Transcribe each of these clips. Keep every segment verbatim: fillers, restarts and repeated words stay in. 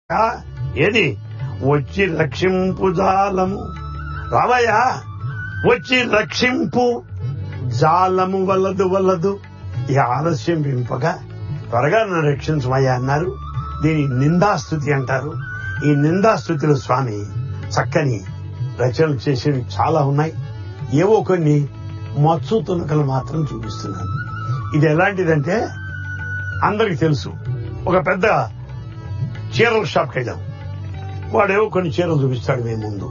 ఏది వచ్చి రక్షింపు జాలము రావయ్య వచ్చి రక్షింపు జాలము వలదు వలదు ఈ ఆలస్యం వింపగా త్వరగా నన్ను రక్షించమయ్యా అన్నారు. దీని నిందాస్తుతి అంటారు. ఈ నిందాస్తుతిలో స్వామి చక్కని రచనలు చేసేవి చాలా ఉన్నాయి. ఏవో కొన్ని మచ్చు తునకలు మాత్రం చూపిస్తున్నాను. ఇది ఎలాంటిదంటే అందరికి తెలుసు. ఒక పెద్ద చీరల షాప్కి వెళ్ళాం. వాడేవో కొన్ని చీరలు చూపిస్తాడు మేము ముందు.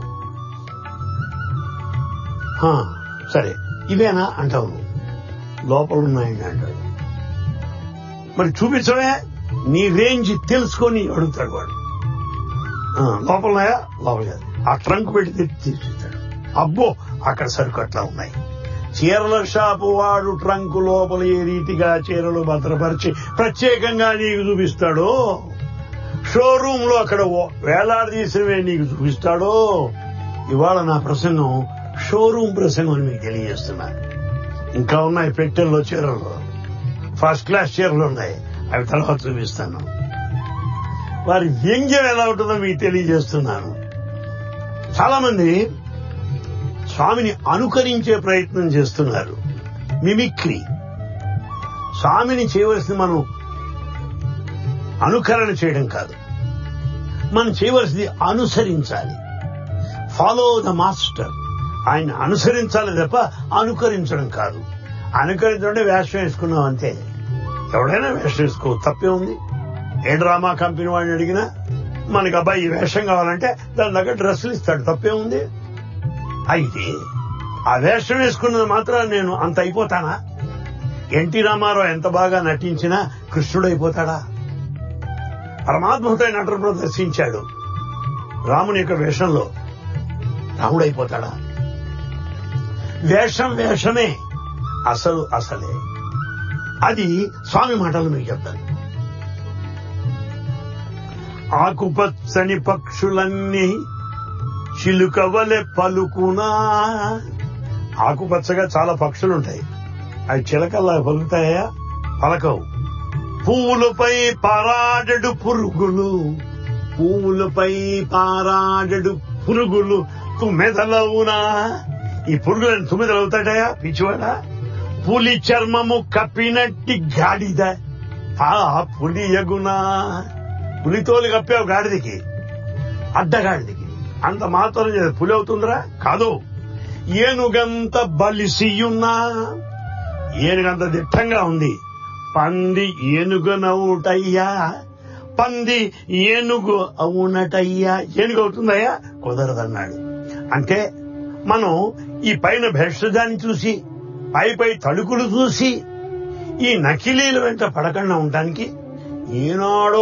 సరే ఇవేనా అంటావు, లోపల ఉన్నాయని అంటాడు. మరి చూపించమే నీ రేంజ్ తెలుసుకొని అడుగుతాడు వాడు. లోపల ఉన్నాయా? లోపల ఆ ట్రంక్ పెట్టి తీసిస్తాడు. అబ్బో అక్కడ సరుకు అట్లా ఉన్నాయి. చీరల షాపు వాడు ట్రంక్ లోపల ఏ రీతిగా చీరలు భద్రపరిచి ప్రత్యేకంగా నీకు చూపిస్తాడో, షోరూమ్ లో అక్కడ వేలాడదీసినవే నీకు చూపిస్తాడో. ఇవాళ నా ప్రసంగం షోరూమ్ ప్రసంగం అని మీకు తెలియజేస్తున్నాను. ఇంకా ఉన్నాయి పెట్టెల్లో చీరలు, ఫస్ట్ క్లాస్ చీరలు ఉన్నాయి. అవి తర్వాత చూపిస్తాను. వారి వ్యంగ్యం ఎలా ఉంటుందో మీకు తెలియజేస్తున్నాను. చాలా మంది స్వామిని అనుకరించే ప్రయత్నం చేస్తున్నారు. మిమిక్రీ. స్వామిని చేయవలసింది మనం అనుకరణ చేయడం కాదు, మనం చేయవలసింది అనుసరించాలి. Follow the master. ఆయన అనుసరించాలి తప్ప అనుకరించడం కాదు. అనుకరించడం వేషం వేసుకున్నాం అంతే. ఎవడైనా వేషం వేసుకో, తప్పే ఉంది. ఏ డ్రామా కంపెనీ వాడిని అడిగినా మనకి అబ్బాయి ఈ వేషం కావాలంటే దాని దగ్గర డ్రెస్సులు ఇస్తాడు, తప్పే ఉంది. అయితే ఆ వేషం వేసుకున్నది మాత్రం నేను అంత అయిపోతానా? ఎన్టీ రామారావు ఎంత బాగా నటించినా కృష్ణుడు అయిపోతాడా? పరమాద్భుతమైన నటన ప్రదర్శించాడు రాముని యొక్క వేషంలో, రాముడు అయిపోతాడా? వేషం వేషమే, అసలు అసలే. అది స్వామి మాటలు మీకు చెప్తాను. ఆకుపచ్చని పక్షులన్నీ చిలుకవలె పలుకునా. ఆకుపచ్చగా చాలా పక్షులుంటాయి, అవి చిలకల్లా పలుకుతాయా? పలకవు. పువ్వులపై పారాడడు పురుగులు, పువ్వులపై పారాడడు పురుగులు తుమ్మెదలవునా. ఈ పురుగులను తుమ్మెదలవుతాయా పిచ్చివాడా? పులి చర్మము కప్పినట్టి గాడిద ఆ పులి యగునా. పులితోలు కప్పావు గాడిదకి, అడ్డగాడిదకి, అంత మాత్రం పులి అవుతుందిరా? కాదు. ఏనుగంత బలిసియున్నా, ఏనుగంత దిట్టంగా ఉంది. పంది ఏనుగునవుటయ్యా, పంది ఏనుగు అవునటయ్యా. ఏనుగు అవుతుందయ్యా? కుదరదన్నాడు. అంటే మనం ఈ పైన భేషజాన్ని చూసి, పై పై తడుకులు చూసి ఈ నకిలీల వెంట పడకుండా ఉండటానికి ఈనాడో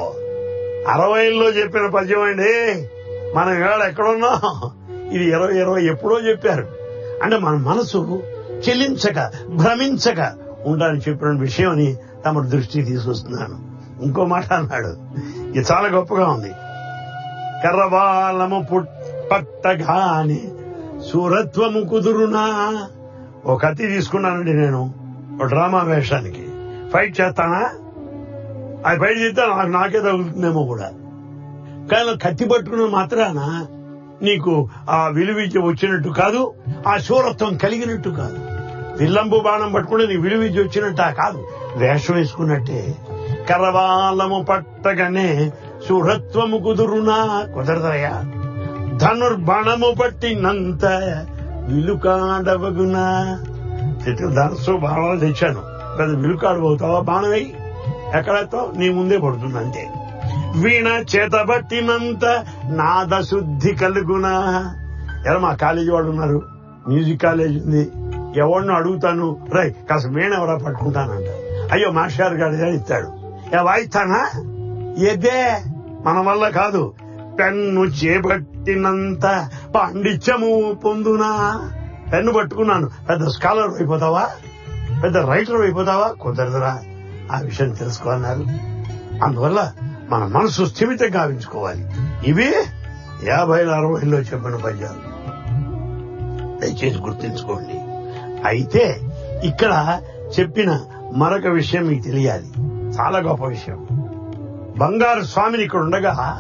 అరవైలో చెప్పిన పద్యం అండి. మనం ఇవాళ ఎక్కడున్నా ఇది ఇరవై ఇరవై ఎప్పుడో చెప్పారు. అంటే మన మనసు చెలించక భ్రమించక ఉండాలని చెప్పిన విషయం అని తమ దృష్టికి తీసుకొస్తున్నాను. ఇంకో మాట అన్నాడు, ఇది చాలా గొప్పగా ఉంది. కర్రవాలము పట్టగాని సూరత్వము కుదురునా. ఒక కత్తి తీసుకున్నానండి నేను ఒక డ్రామా వేషానికి. ఫైట్ చేస్తానా? అది ఫైట్ చేస్తే నాకు నాకే తగులుతుందేమో కూడా. కానీ కత్తి పట్టుకున్న మాత్రాన నీకు ఆ విలువిద్య వచ్చినట్టు కాదు, ఆ శూరత్వం కలిగినట్టు కాదు. విల్లంబు బాణం పట్టుకుంటే నీకు విలువిద్య వచ్చినట్టు కాదు, వేషం వేసుకున్నట్టే. కరవాలము పట్టగానే శూరత్వము కుదురునా. కుదరదయా. ధనుర్బాణము పట్టినంత విలుకాడవగునా. ధనస్సు బాణాలు తెచ్చాను, పెద్ద విలుకాడు పోతావా? బాణం వేయి, ఎక్కడైతే నీ ముందే పడుతుంది అంతే. వీణ చేతబట్టినంత నాద శుద్ధి కలుగునా. ఎలా మా కాలేజీ వాడు ఉన్నారు, మ్యూజిక్ కాలేజ్ ఉంది, ఎవరినో అడుగుతాను, రై కాస్త వీణ ఎవరా పట్టుకుంటానంట. అయ్యో మాస్టర్ గారు ఇస్తాడు, ఏ వాయిస్తానా? ఏదే మన వల్ల కాదు. పెన్ను చేపట్టినంత పాండిత్యము పొందునా. పెన్ను పట్టుకున్నాను, పెద్ద స్కాలర్ అయిపోతావా? పెద్ద రైటర్ అయిపోతావా? కుదరదురా. ఆ విషయం తెలుసుకోవాలన్నారు. అందువల్ల మన మనసు స్థిమితంగా గావించుకోవాలి. ఇవి యాభైలో అరవైలో చెప్పిన పద్యాలు, దయచేసి గుర్తుంచుకోండి. అయితే ఇక్కడ చెప్పిన మరొక విషయం మీకు తెలియాలి, చాలా గొప్ప విషయం. బంగారు స్వామిని ఇక్కడ ఉండగా